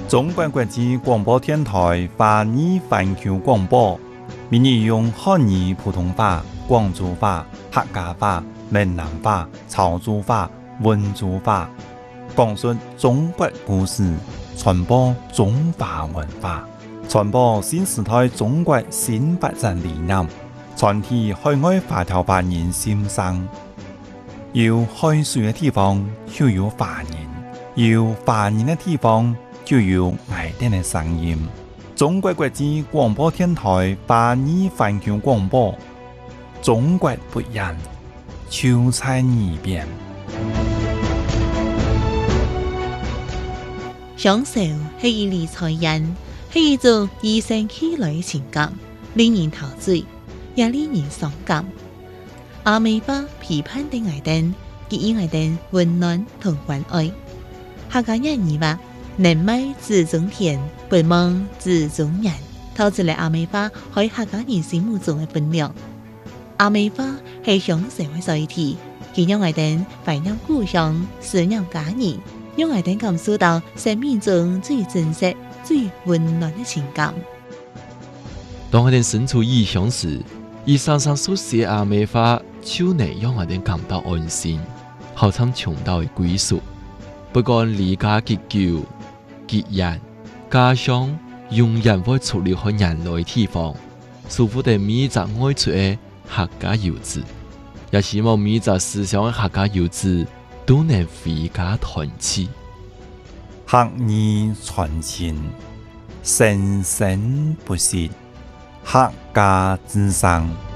中国国际广播电台华语环球广播，每日用汉语普通话、广州话、客家话、闽南话、潮州话、温州话，讲述中国故事，传播中华文化，传播新时代中国新发展理念，传递海外华侨华人心声。有海水的地方就有华人，有华人的地方就有爱哋的声音。中国国际广播电台华语环球广播，中国不一样，就在耳边。 享受係一理財人，係一種與生俱來嘅情感，令人陶醉，也令人傷感。阿美巴批判的愛燈，給予愛燈溫暖同關愛。客家人語話：人美自中田，不忙自中人。透出嚟阿美巴喺客家人心目中嘅分量。阿美巴係享受嘅載體，佢讓愛燈懷念故鄉，思念家人。讓愛燈感受到生命中最真實、最溫暖的情感。 當愛燈身處異鄉時，伊常常所寫阿美話，就能讓愛燈感到安心，好像尋到嘅歸屬。不管離家幾久、幾遠，家鄉永遠會出離開人類地方，祝福的每一個愛出嘅客家遊子，也希望每一個思想嘅客家遊子都能回家團聚， 客語傳情，生生不息，客家之聲。